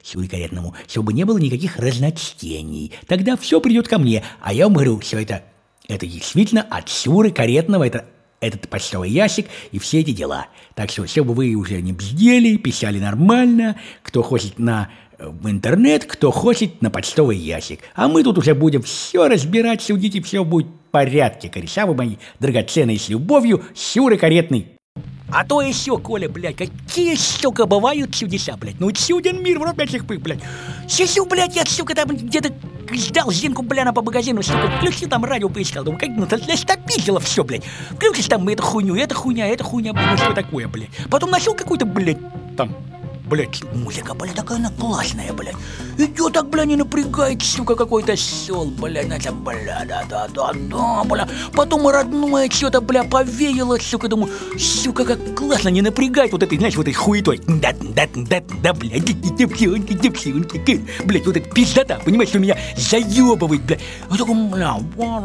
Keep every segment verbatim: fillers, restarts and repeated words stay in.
Сюре Каретному, чтобы не было никаких разночтений. Тогда все придет ко мне. А я вам говорю, все это, это действительно от Сюры Каретного, это этот почтовый ящик и все эти дела. Так что, чтобы вы уже не бздели, писали нормально, кто хочет на в интернет, кто хочет на почтовый ящик. А мы тут уже будем все разбирать, судить, и все будет в порядке. Кореша вы мои драгоценные, с любовью, Сюры Каретный. А то еще, Коля, блядь, какие, сука, бывают чудеса, блядь. Ну, чуден мир, в рот мячих пых, блядь. Сижу, блядь, я, сука, там где-то ждал Зинку, бляна, по магазину, сука, включил там радио, поискал. Думаю, как, ну, стопизило все, блядь. Включишь там эту хуйню, эта хуйня, эта хуйня, блядь, ну, что такое, блядь. Потом нашел какую-то, блядь, там... Блядь, музыка, блядь, такая она классная, блядь. Идет так, блядь, не напрягает, сука, какой-то сел, блядь, значит, бля, да-да-да-да, бля. Потом родное что-то, бля, повеяло, сука, думаю, сука, как классно, не напрягает вот этой, знаешь, вот этой хуетой. Да-да-да-да, блядь, девчонки, девчонки, блядь, вот эта пиздота, понимаешь, что меня заебывает, блядь. Я такой, бля,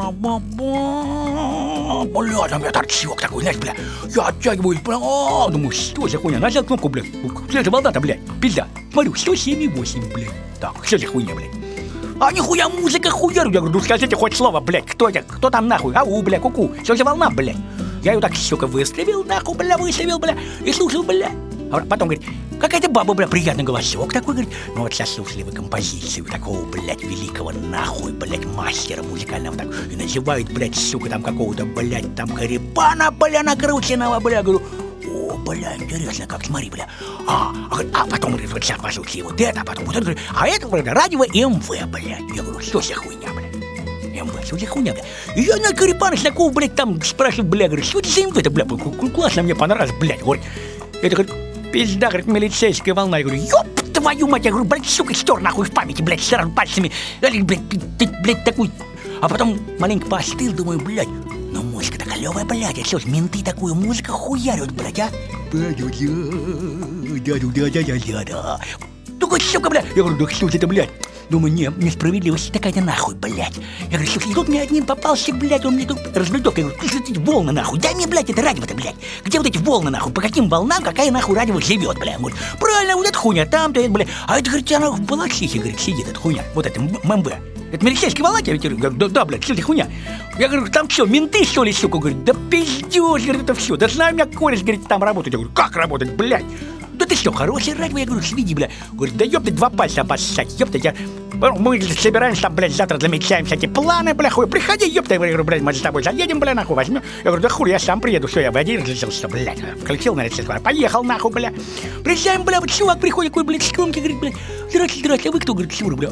бля, там я торчок такой, знаешь, бля. Я оттягиваюсь, бля, думаю, что за хуйня, нажал кнопку, блядь, это волна-то, блядь, пизда. Смотрю, сто семь и восемь, блядь. Так, что за хуйня, блядь? А нихуя музыка хуяру. Я говорю, ну скажите хоть слово, блядь, кто это? Кто там нахуй? Ау, бля, ку-ку. Что за волна, блядь? Я ее так, сука, выставил, нахуй, бля, выставил, бля, и слушал, бля. А потом говорит, какая-то баба, бля, приятный голосок такой, говорит. Ну вот сейчас слушали вы композицию такого, блядь, великого нахуй, блядь, мастера музыкального так. И называют, блядь, сука, там какого-то, блядь, там Карипана, бля, накрученного, бля, говорю. О, бля, интересно, как, смотри, бля. А, а потом, говорит, вот сейчас послушайте вот это, а потом вот это, а это, бля, радио МВ, блядь. Я говорю, что за хуйня, бля? МВ, что за хуйня, бля? И я на Карипана такого, блядь, там спрашиваю, бля, говорю, что это за МВ-то, бля, классно, мне понравилось, блядь, говорит. Это, говорит, пизда, говорит, милицейская волна. Я говорю, ёб твою мать, я говорю, блядь, сука, стер нахуй в памяти, блядь, сразу пальцами, блядь, ты, блядь, такой. А потом маленько поостыл, думаю, блядь, ну музыка-то клёвая, блядь, а что ж, менты такую музыку хуярят, блядь, а? Да-да-да-да-да-да-да. Такой, сука, блядь. Я говорю, да что это, блядь? Думаю, не, несправедливость такая-то нахуй, блядь. Я говорю, слушай, тут мне один попался, блядь, он мне тут разведок. Я говорю, ты что эти волны, нахуй? Дай мне, блядь, это радио-то, блядь. Где вот эти волны, нахуй? По каким волнам, какая, нахуй, радио живет, блядь? Он говорит, правильно, вот эта хуйня, там-то, это, блядь. А это, говорит, она в Балашихе, говорит, сидит, эта хуйня. Вот это, ММБ. Это милицейский волна, я говорю, да, да, блядь, что это хуйня? Я говорю, там что, менты, что ли, сука? Говорит, да пиздёж, говорит, это все. Да знаю, у меня кореш, говорит, там работает. Я говорю, как работать, блядь? Да ты что, хорошее радио? Я говорю, сведи, бля. Говорит, да ёпты, два пальца обоссать, ёпты, я... Мы собираемся там, блядь, завтра замечаем всякие планы, бля, хуй. Приходи, ёпты, я говорю, блядь, мы с тобой заедем, бля, нахуй, возьмем. Я говорю, да хуй, я сам приеду, все, я в один различился, блядь. Включил, наверное, поехал, нахуй, бля. Приезжаем, бля, вот чувак приходит, какой, блядь, скромки, говорит, блядь, здрасте, здрасте, а вы кто? Говорит, Сюра, бля.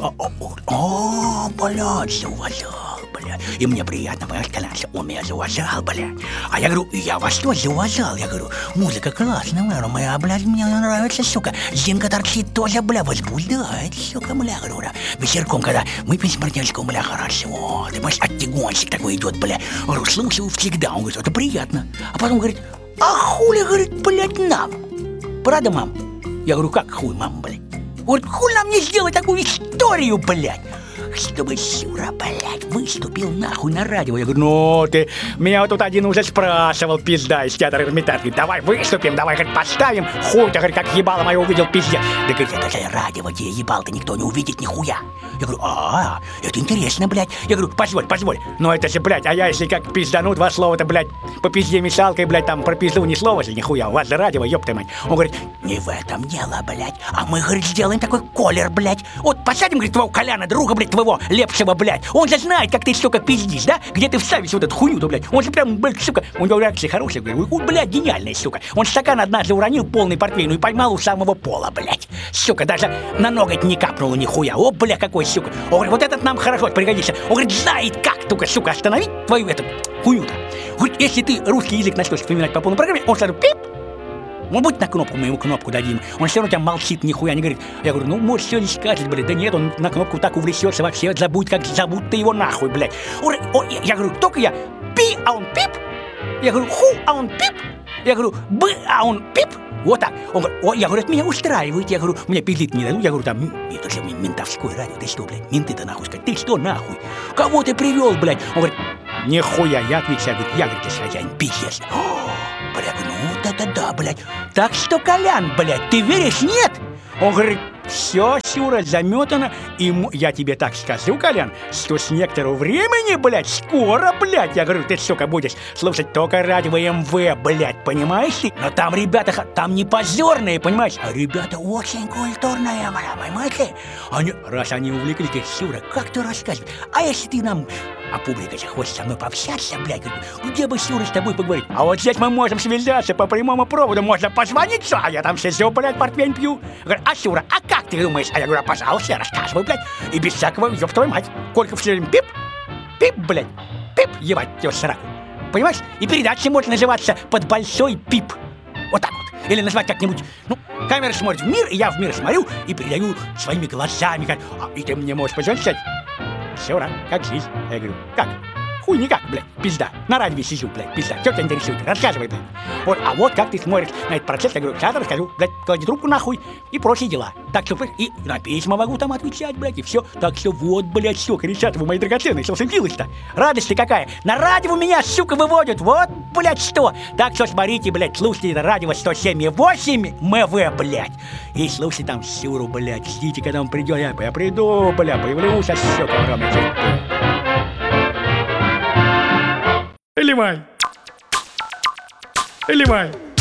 О, блядь, зауважал, блядь. И мне приятно, блядь, конечно, он меня зауважал, блядь. А я говорю, я вас тоже зауважал, я говорю, музыка классная, бля, моя, блядь, мне нравится, сука. Зинка торчит тоже, бля, возбуждает, сука, бля, говорю, бля. Вечерком, когда мы пьем с партнерским, бля, хорошо, ты понимаешь, оттягончик такой идет, бля. Говорю, слушаю всегда, он говорит, это приятно. А потом говорит, а хули, говорит, блядь, нам? Правда, мам? Я говорю, как хуй, мам, блядь? Говорит, хуй нам не сделать такую историю, блядь? Чтобы Сюра, блядь, выступил нахуй на радио. Я говорю, ну ты, меня вот тут один уже спрашивал, пизда, из театра Эрмитаж. Говорит, давай выступим, давай, говорит, поставим. Хуй-то, говорит, как ебало мое увидел, пиздец. Да, говорит, это же радио, где ебал-то никто не увидит нихуя. Я говорю, а, это интересно, блядь. Я говорю, позволь, позволь. Но это же, блядь, а я если как пиздану два слова-то, блядь, по пизде мешалкой, блядь, там про пизду ни слова же, нихуя. У вас же радио, ёпта мать. Он говорит, не в этом дело, блядь. А мы, говорит, сделаем такой колер, блядь. Вот посадим, говорит, твоего Коляна, друга, блядь, твоего лепшего, блядь. Он же знает, как ты, сука, пиздишь, да? Где ты вставишь вот эту хуйню-то, блядь. Он же прям, блядь, сука, у него реакция хорошая, говорю, блядь, гениальная, сука. Он стакан однажды уронил полный портвейну и поймал у самого пола, блядь. Сука, даже на ноготь не капнуло нихуя. О, бля, какой, сука. Он говорит, вот этот нам хорошо пригодится. Он говорит, знает как, только, сука, остановить твою эту хуйню-то. Говорит, если ты русский язык начнешь вспоминать по полной программе, он сразу пип. Ну, будь на кнопку, мы ему кнопку дадим. Он все равно тебя молчит, нихуя не говорит. Я говорю, ну, может, все не скажет, блядь. Да нет, он на кнопку так увлечется, вообще забудь, как зовут ты его нахуй, блядь. Он, он, я говорю, только я пи, а он пип. Я говорю, ху, а он пип. Я говорю, б, а он пип. Вот так. Он говорит, о, я говорю, это меня устраивает. Я говорю, мне пиздить не дадут. Я говорю, там, это же ментовское радио. Ты что, блядь, менты-то нахуй сказать? Ты что, нахуй? Кого ты привел, блядь? Он говорит, нихуя, я отвечаю, говорит, я, говорит, хозяин, пиздец. Бля, ну да-да-да, блядь. Так что, Колян, блядь, ты веришь, нет? Он говорит, все, Сюра, заметано. И м- я тебе так скажу, Колян, что с некоторого времени, блядь, скоро, блядь, я говорю, ты, сука, будешь слушать только радио эм вэ, блядь, понимаешь ты? Но там ребята, ха- там не позорные, понимаешь? А ребята очень культурные, бля, понимаете? Они, раз они увлеклись, говорят, Сюра, как ты рассказываешь? А если ты нам... А публика же хочет со мной пообщаться, блядь, говорит, где бы Сюра с тобой поговорить? А вот здесь мы можем связаться по прямому проводу, можно позвонить, а я там сижу, блядь, портвейн пью. Говорю, а Сюра, а как ты думаешь? А я говорю, а пожалуйста, рассказывай, блядь, и без всякого, ёб твою мать. Колька все время пип, пип, блядь, пип, ебать, тебя сраку. Понимаешь? И передача может называться «Под большой пип». Вот так вот. Или назвать как-нибудь, ну, камера смотрит в мир, и я в мир смотрю и передаю своими глазами, как, а, и ты мне можешь позвонить, сказать, Сюра, как жизнь? Я говорю, как? Хуй никак, блядь, пизда. На радио сижу, блядь, пизда. Что тебя интересует? Рассказывай, блядь. Вот, а вот как ты смотришь на этот процесс, я говорю, сейчас расскажу, блядь, клади трубку нахуй и прочие дела. Так что, и на письма могу там отвечать, блядь, и все. Так что вот, блядь, все, кричат вы, мои драгоценные, что случилось-то? Радость-то какая? На радио меня, сука, выводят, вот, блядь, что? Так что смотрите, блядь, слушайте это радио сто семь и восемь эм вэ, блядь. И слушайте там Сюру, блядь, ждите, когда он придет, я, я приду, блядь, появлюсь, а сука, огромный. Эливай! Эливай!